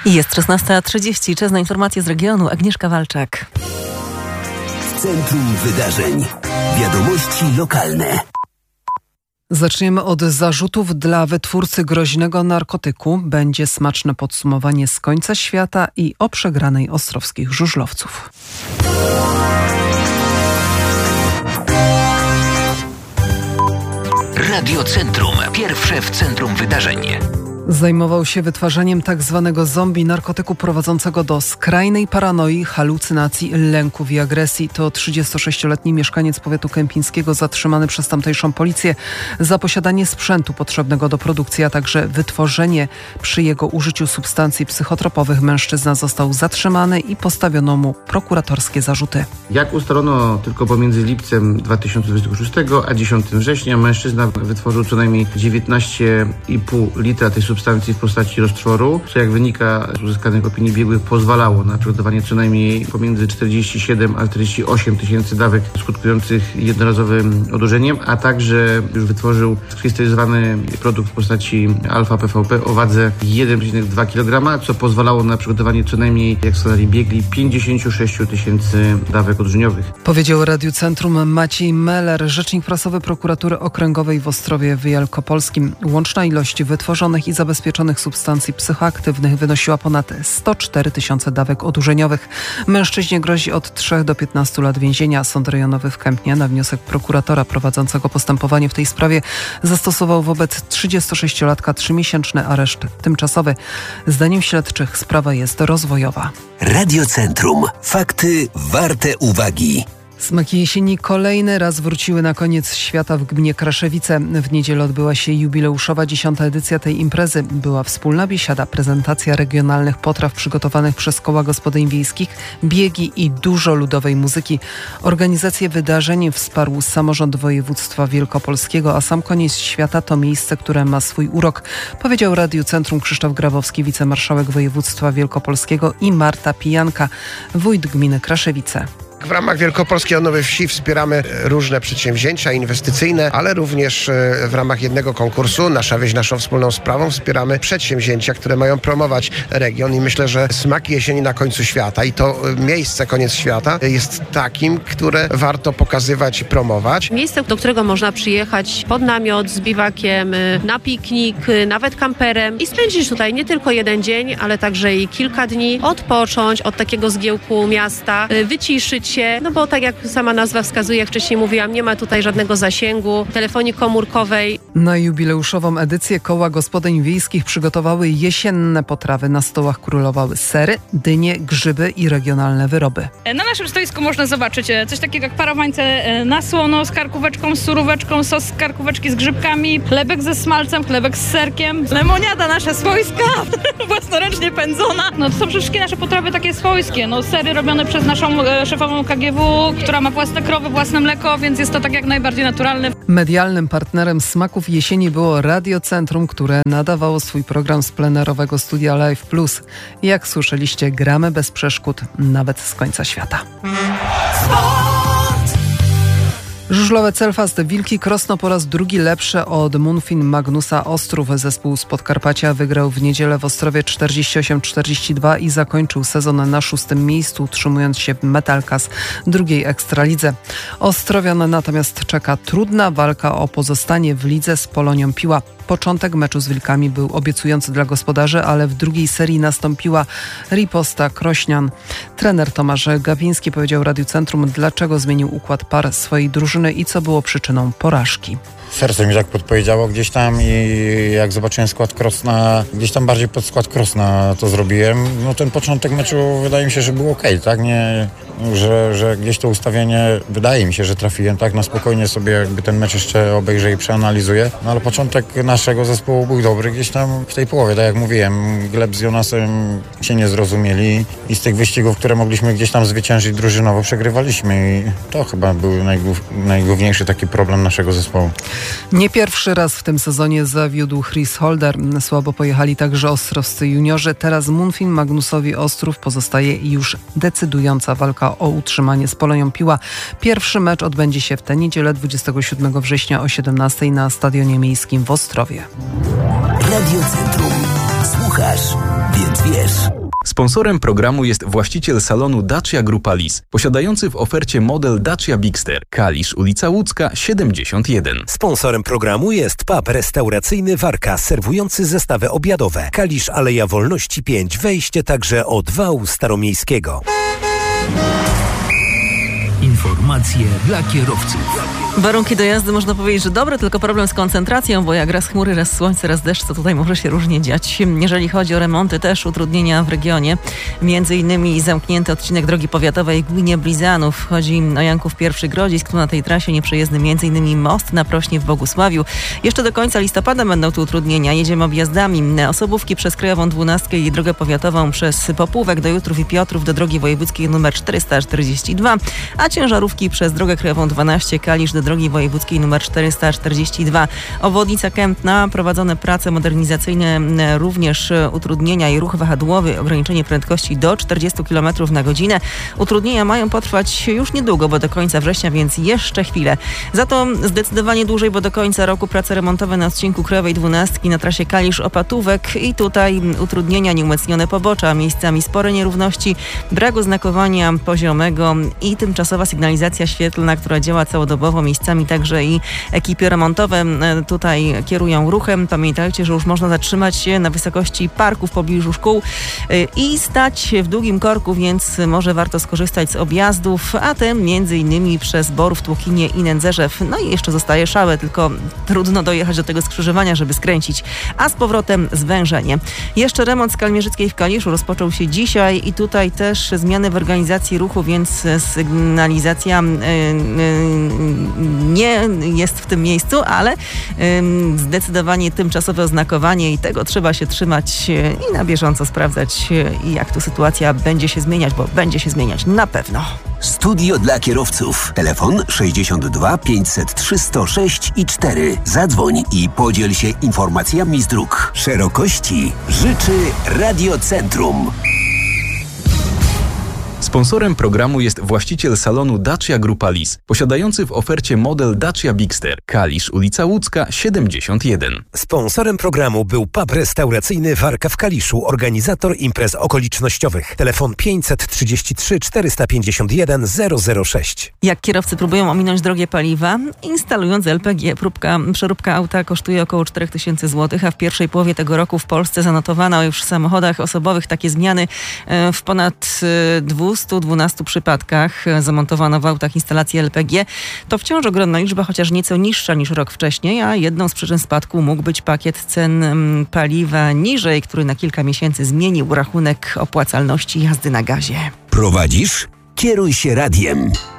Jest 16:30. Czas na informacje z regionu. Agnieszka Walczak. W centrum wydarzeń. Wiadomości lokalne. Zaczniemy od zarzutów dla wytwórcy groźnego narkotyku. Będzie smaczne podsumowanie z końca świata i o przegranej ostrowskich żużlowców. Radio Centrum. Pierwsze w centrum wydarzeń. Zajmował się wytwarzaniem tzw. zombie narkotyku prowadzącego do skrajnej paranoi, halucynacji, lęków i agresji. To 36-letni mieszkaniec powiatu kępińskiego zatrzymany przez tamtejszą policję za posiadanie sprzętu potrzebnego do produkcji, a także wytworzenie przy jego użyciu substancji psychotropowych. Mężczyzna został zatrzymany i postawiono mu prokuratorskie zarzuty. Jak ustalono, tylko pomiędzy lipcem 2026 a 10 września mężczyzna wytworzył co najmniej 19,5 litra tej substancji w postaci roztworu, co jak wynika z uzyskanych opinii biegłych pozwalało na przygotowanie co najmniej pomiędzy 47 a 48 tysięcy dawek skutkujących jednorazowym odurzeniem, a także już wytworzył skrystalizowany produkt w postaci alfa-PVP o wadze 1,2 kg, co pozwalało na przygotowanie co najmniej, jak wskazali biegli, 56 tysięcy dawek odurzeniowych. Powiedział Radiu Centrum Maciej Meller, rzecznik prasowy Prokuratury Okręgowej w Ostrowie Wielkopolskim. Łączna ilość wytworzonych i zabezpieczonych substancji psychoaktywnych wynosiła ponad 104 tysiące dawek odurzeniowych. Mężczyźnie grozi od 3 do 15 lat więzienia. Sąd rejonowy w Kępnie na wniosek prokuratora prowadzącego postępowanie w tej sprawie zastosował wobec 36-latka 3-miesięczny areszt tymczasowy. Zdaniem śledczych sprawa jest rozwojowa. Radio Centrum. Fakty warte uwagi. Smaki jesieni kolejny raz wróciły na koniec świata w gminie Kraszewice. W niedzielę odbyła się jubileuszowa 10. edycja tej imprezy. Była wspólna biesiada, prezentacja regionalnych potraw przygotowanych przez koła gospodyń wiejskich, biegi i dużo ludowej muzyki. Organizację wydarzeń wsparł samorząd województwa wielkopolskiego, a sam koniec świata to miejsce, które ma swój urok, powiedział Radiu Centrum Krzysztof Grabowski, wicemarszałek województwa wielkopolskiego, i Marta Pijanka, wójt gminy Kraszewice. W ramach Wielkopolskiej Odnowy Wsi wspieramy różne przedsięwzięcia inwestycyjne, ale również w ramach jednego konkursu Nasza Wieś Naszą Wspólną Sprawą wspieramy przedsięwzięcia, które mają promować region, i myślę, że Smaki jesieni na końcu świata i to miejsce koniec świata jest takim, które warto pokazywać i promować. Miejsce, do którego można przyjechać pod namiot z biwakiem, na piknik, nawet kamperem i spędzić tutaj nie tylko jeden dzień, ale także i kilka dni, odpocząć od takiego zgiełku miasta, wyciszyć się, no bo tak jak sama nazwa wskazuje, jak wcześniej mówiłam, nie ma tutaj żadnego zasięgu, telefonii komórkowej. Na jubileuszową edycję koła gospodyń wiejskich przygotowały jesienne potrawy. Na stołach królowały sery, dynie, grzyby i regionalne wyroby. Na naszym stoisku można zobaczyć coś takiego jak parawańce na słono z karkóweczką, z suróweczką, sos z karkóweczki z grzybkami, chlebek ze smalcem, chlebek z serkiem, lemoniada nasza swojska, własnoręcznie pędzona. No to są wszystkie nasze potrawy takie swojskie, no sery robione przez naszą szefową KGW, która ma własne krowy, własne mleko, więc jest to tak jak najbardziej naturalne. Medialnym partnerem Smaków jesieni było Radio Centrum, które nadawało swój program z plenerowego studia Live Plus. Jak słyszeliście, gramy bez przeszkód, nawet z końca świata. Żużlowiec Elfast Wilki Krosno po raz drugi lepsze od Munfin Magnusa Ostrów. Zespół z Podkarpacia wygrał w niedzielę w Ostrowie 48-42 i zakończył sezon na 6. miejscu, utrzymując się w Metalkas drugiej Ekstralidze. Ostrowian natomiast czeka trudna walka o pozostanie w lidze z Polonią Piła. Początek meczu z Wilkami był obiecujący dla gospodarzy, ale w drugiej serii nastąpiła riposta Krośnian. Trener Tomasz Gawiński powiedział Radiu Centrum, dlaczego zmienił układ par swojej drużyny i co było przyczyną porażki. Serce mi tak podpowiedziało gdzieś tam i jak zobaczyłem skład Krosna, gdzieś tam bardziej pod skład Krosna to zrobiłem. No ten początek meczu wydaje mi się, że był okej, tak? Nie, że gdzieś to ustawienie, wydaje mi się, że trafiłem, tak? Na spokojnie sobie jakby ten mecz jeszcze obejrzę i przeanalizuję. No ale początek naszego zespołu był dobry gdzieś tam w tej połowie, tak jak mówiłem. Gleb z Jonasem się nie zrozumieli i z tych wyścigów, które mogliśmy gdzieś tam zwyciężyć drużynowo, przegrywaliśmy i to chyba był najgłówniejszy taki problem naszego zespołu. Nie pierwszy raz w tym sezonie zawiódł Chris Holder. Słabo pojechali także ostrowscy juniorzy. Teraz Munfin Magnusowi Ostrów pozostaje już decydująca walka o utrzymanie z Polonią Piła. Pierwszy mecz odbędzie się w tę niedzielę 27 września o 17 na Stadionie Miejskim w Ostrowie. Radio Centrum. Słuchaj słuchasz, więc wiesz. Sponsorem programu jest właściciel salonu Dacia Grupa Lis, posiadający w ofercie model Dacia Bigster, Kalisz, ulica Łódzka, 71. Sponsorem programu jest pub restauracyjny Warka, serwujący zestawy obiadowe. Kalisz, Aleja Wolności 5, wejście także od wału staromiejskiego. Informacje dla kierowców. Warunki do jazdy można powiedzieć, że dobre, tylko problem z koncentracją, bo jak raz chmury, raz słońce, raz deszcz, to tutaj może się różnie dziać. Jeżeli chodzi o remonty, też utrudnienia w regionie. Między innymi zamknięty odcinek drogi powiatowej Głynie-Blizanów. Chodzi o Janków I Grodzisk. Tu na tej trasie nieprzejezdny między innymi most na Prośnie w Bogusławiu. Jeszcze do końca listopada będą tu utrudnienia. Jedziemy objazdami Osobówki przez Krajową 12 i drogę powiatową przez Popłówek do Jutrów i Piotrów do drogi wojewódzkiej nr 442, a ciężarówki przez drogę krajową 12 Kalisz do drogi wojewódzkiej nr 442. Obwodnica Kępna, prowadzone prace modernizacyjne, również utrudnienia i ruch wahadłowy, ograniczenie prędkości do 40 km na godzinę. Utrudnienia mają potrwać już niedługo, bo do końca września, więc jeszcze chwilę. Za to zdecydowanie dłużej, bo do końca roku prace remontowe na odcinku Krajowej 12 na trasie Kalisz-Opatówek i tutaj utrudnienia, nieumocnione pobocza, miejscami spore nierówności, brak oznakowania poziomego i tymczasowa sygnalizacja świetlna, która działa całodobowo, miejscami także i ekipy remontowe tutaj kierują ruchem. Pamiętajcie, że już można zatrzymać się na wysokości parku w pobliżu szkół i stać w długim korku, więc może warto skorzystać z objazdów, a te między innymi przez Borów, Tłukinie i Nędzerzew. No i jeszcze zostaje Szałę, tylko trudno dojechać do tego skrzyżowania, żeby skręcić, a z powrotem zwężenie. Jeszcze remont Skalmierzyckiej w Kaliszu rozpoczął się dzisiaj i tutaj też zmiany w organizacji ruchu, więc sygnalizacja nie jest w tym miejscu, ale zdecydowanie tymczasowe oznakowanie i tego trzeba się trzymać i na bieżąco sprawdzać, jak tu sytuacja będzie się zmieniać, bo będzie się zmieniać na pewno. Studio dla kierowców. Telefon 62 503 106 i 4. Zadzwoń i podziel się informacjami z dróg. Szerokości życzy Radiocentrum. Sponsorem programu jest właściciel salonu Dacia Grupa Lis, posiadający w ofercie model Dacia Bigster, Kalisz, ulica Łódzka, 71. Sponsorem programu był pub restauracyjny Warka w Kaliszu, organizator imprez okolicznościowych. Telefon 533 451 006. Jak kierowcy próbują ominąć drogie paliwa, instalując LPG, przeróbka auta kosztuje około 4000 zł, a w pierwszej połowie tego roku w Polsce zanotowano już w samochodach osobowych takie zmiany w ponad 212 przypadkach. Zamontowano w autach instalację LPG. To wciąż ogromna liczba, chociaż nieco niższa niż rok wcześniej, a jedną z przyczyn spadku mógł być pakiet cen paliwa niżej, który na kilka miesięcy zmienił rachunek opłacalności jazdy na gazie. Prowadzisz? Kieruj się radiem.